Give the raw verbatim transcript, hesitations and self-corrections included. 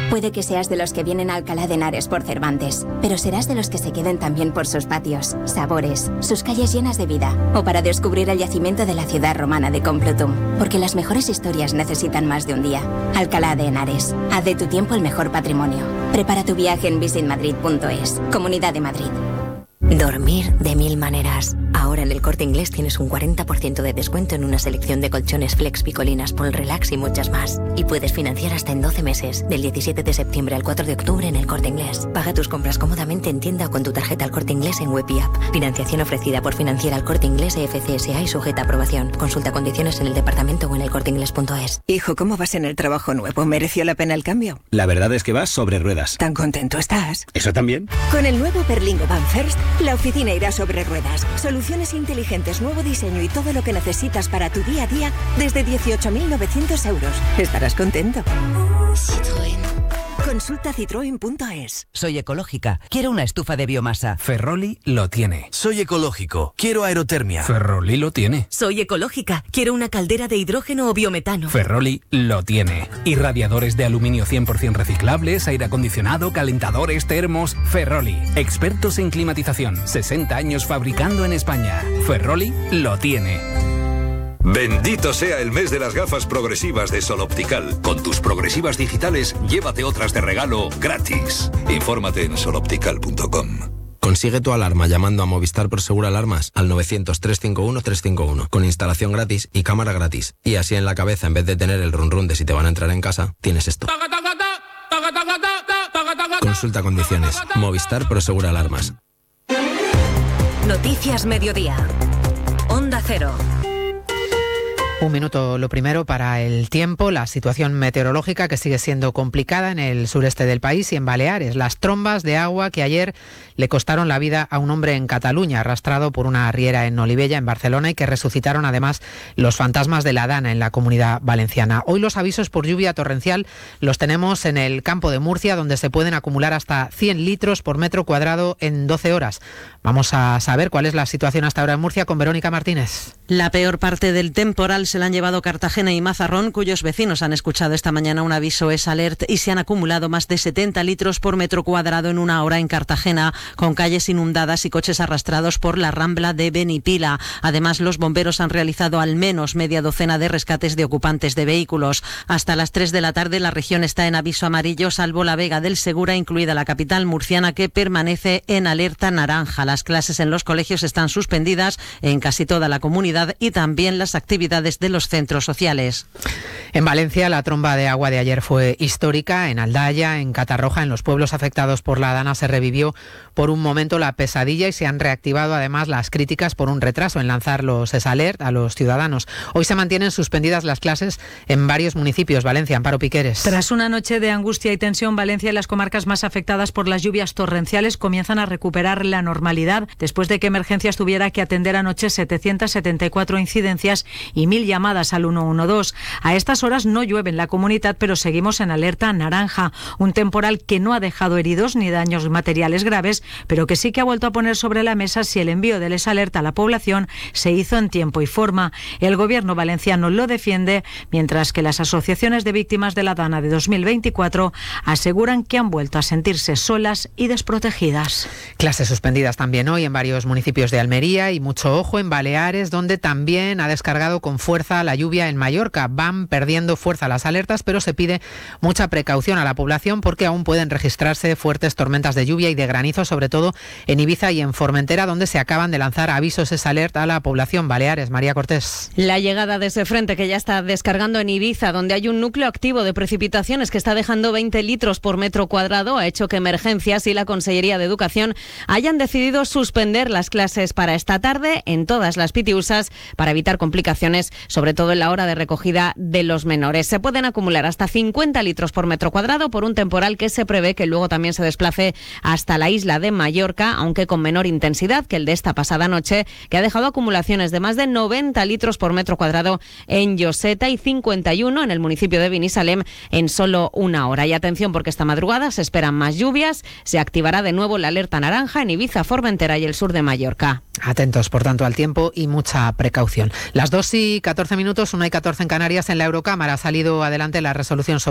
Puede que seas de los que vienen a Alcalá de Henares por Cervantes, pero serás de los que se queden también por sus patios, sabores, sus calles llenas de vida, o para descubrir el yacimiento de la ciudad romana de Complutum, porque las mejores historias necesitan más de un día. Alcalá de Henares, haz de tu tiempo el mejor patrimonio. Prepara tu viaje en visit madrid punto es, Comunidad de Madrid. Dormir de mil maneras. Ahora en El Corte Inglés tienes un cuarenta por ciento de descuento en una selección de colchones Flex, Picolinas, Pol Relax y muchas más. Y puedes financiar hasta en doce meses, del diecisiete de septiembre al cuatro de octubre en El Corte Inglés. Paga tus compras cómodamente en tienda o con tu tarjeta El Corte Inglés en web y app. Financiación ofrecida por Financiera El Corte Inglés E F C S A y sujeta a aprobación. Consulta condiciones en el departamento o en el corte inglés punto es. Hijo, ¿cómo vas en el trabajo nuevo? ¿Mereció la pena el cambio? La verdad es que vas sobre ruedas. ¿Tan contento estás? ¿Eso también? Con el nuevo Berlingo Van First, la oficina irá sobre ruedas. Soluciones inteligentes, nuevo diseño y todo lo que necesitas para tu día a día desde dieciocho mil novecientos euros. Estarás contento. Citroën. Consulta citroen punto es. Soy ecológica. Quiero una estufa de biomasa. Ferroli lo tiene. Soy ecológico. Quiero aerotermia. Ferroli lo tiene. Soy ecológica. Quiero una caldera de hidrógeno o biometano. Ferroli lo tiene. Y radiadores de aluminio cien por ciento reciclables, aire acondicionado, calentadores, termos. Ferroli. Expertos en climatización. sesenta años fabricando en España. Ferroli lo tiene. Bendito sea el mes de las gafas progresivas de Sol Optical. Con tus progresivas digitales, llévate otras de regalo gratis. Infórmate en sol optical punto com. Consigue tu alarma llamando a Movistar Prosegur Alarmas al novecientos, trescientos cincuenta y uno, trescientos cincuenta y uno, con instalación gratis y cámara gratis. Y así en la cabeza, en vez de tener el run run de si te van a entrar en casa, tienes esto. Consulta condiciones. Movistar Prosegur Alarmas. Noticias Mediodía. Onda Cero. Un minuto, lo primero, para el tiempo, la situación meteorológica que sigue siendo complicada en el sureste del país y en Baleares. Las trombas de agua que ayer le costaron la vida a un hombre en Cataluña, arrastrado por una riera en Olivella, en Barcelona, y que resucitaron además los fantasmas de la Dana en la Comunidad Valenciana. Hoy los avisos por lluvia torrencial los tenemos en el campo de Murcia, donde se pueden acumular hasta cien litros por metro cuadrado en doce horas. Vamos a saber cuál es la situación hasta ahora en Murcia con Verónica Martínez. La peor parte del temporal se la han llevado Cartagena y Mazarrón, cuyos vecinos han escuchado esta mañana un aviso S Alert y se han acumulado más de setenta litros por metro cuadrado en una hora en Cartagena, con calles inundadas y coches arrastrados por la Rambla de Benipila. Además, los bomberos han realizado al menos media docena de rescates de ocupantes de vehículos. Hasta las tres de la tarde la región está en aviso amarillo, salvo la Vega del Segura, incluida la capital murciana, que permanece en alerta naranja. Las clases en los colegios están suspendidas en casi toda la comunidad y también las actividades de los centros sociales. En Valencia, la tromba de agua de ayer fue histórica. En Aldaya, en Catarroja, en los pueblos afectados por la Dana, se revivió por un momento la pesadilla y se han reactivado además las críticas por un retraso en lanzar los S Alert a los ciudadanos. Hoy se mantienen suspendidas las clases en varios municipios. Valencia, Amparo Piqueres. Tras una noche de angustia y tensión, Valencia y las comarcas más afectadas por las lluvias torrenciales comienzan a recuperar la normalidad después de que Emergencias tuviera que atender anoche setecientas setenta y cuatro incidencias y mil llamadas al uno uno dos. A estas horas no llueve en la comunidad, pero seguimos en alerta naranja. Un temporal que no ha dejado heridos ni daños materiales graves, pero que sí que ha vuelto a poner sobre la mesa si el envío del S Alert a la población se hizo en tiempo y forma. El gobierno valenciano lo defiende, mientras que las asociaciones de víctimas de la Dana de dos mil veinticuatro aseguran que han vuelto a sentirse solas y desprotegidas. Clases suspendidas también hoy en varios municipios de Almería y mucho ojo en Baleares, donde también ha descargado con fuerza la lluvia en Mallorca. Van perdiendo fuerza las alertas, pero se pide mucha precaución a la población porque aún pueden registrarse fuertes tormentas de lluvia y de granizo, sobre todo en Ibiza y en Formentera, donde se acaban de lanzar avisos S Alert a la población. Baleares, María Cortés. La llegada de ese frente que ya está descargando en Ibiza, donde hay un núcleo activo de precipitaciones que está dejando veinte litros por metro cuadrado, ha hecho que Emergencias y la Consellería de Educación hayan decidido suspender las clases para esta tarde en todas las pitiusas para evitar complicaciones, sobre todo en la hora de recogida de los menores. Se pueden acumular hasta cincuenta litros por metro cuadrado por un temporal que se prevé que luego también se desplace hasta la isla de Mallorca, aunque con menor intensidad que el de esta pasada noche, que ha dejado acumulaciones de más de noventa litros por metro cuadrado en Lloseta y cincuenta y uno en el municipio de Binissalem en solo una hora. Y atención, porque esta madrugada se esperan más lluvias, se activará de nuevo la alerta naranja en Ibiza, Formentera y el sur de Mallorca. Atentos, por tanto, al tiempo y mucha precaución. Las dos y catorce minutos, una y catorce en Canarias. En la Eurocámara ha salido adelante la resolución sobre